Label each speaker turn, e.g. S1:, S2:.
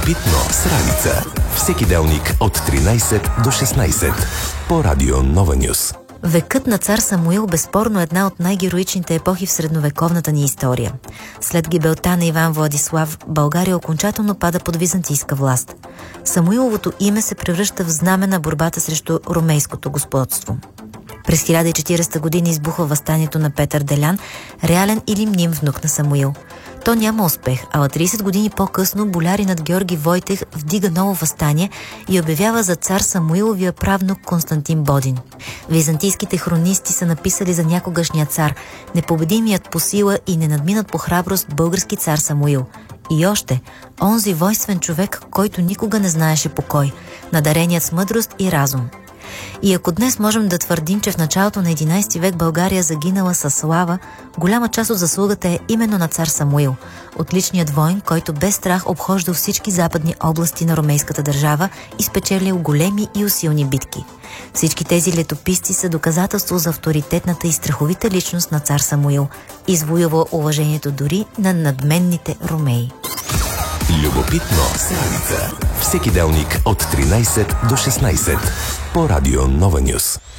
S1: Питно с Ралица. Всеки делник от 13 до 16 по Радио Нова Нюс.
S2: Векът на цар Самуил безспорно е една от най-героичните епохи в средновековната ни история. След гибелта на Иван Владислав, България окончателно пада под византийска власт. Самуиловото име се превръща в знаме на борбата срещу ромейското господство. През 1040 година избухва въстанието на Петър Делян, реален или мним внук на Самуил. То няма успех, а 30 години по-късно боляринът Георги Войтех вдига ново въстание и обявява за цар Самуиловия правнук Константин Бодин. Византийските хронисти са написали за някогашния цар, непобедимият по сила и ненадминат по храброст български цар Самуил. И още, онзи войствен човек, който никога не знаеше покой, надареният с мъдрост и разум. И ако днес можем да твърдим, че в началото на 11 век България загинала със слава, голяма част от заслугата е именно на цар Самуил, отличният войн, който без страх обхождал всички западни области на ромейската държава и спечелил големи и усилни битки. Всички тези летописци са доказателство за авторитетната и страховита личност на цар Самуил, извоювал уважението дори на надменните ромеи.
S1: Любопитно с Ралица. Всеки делник от 13 до 16 по Радио Нова Нюс.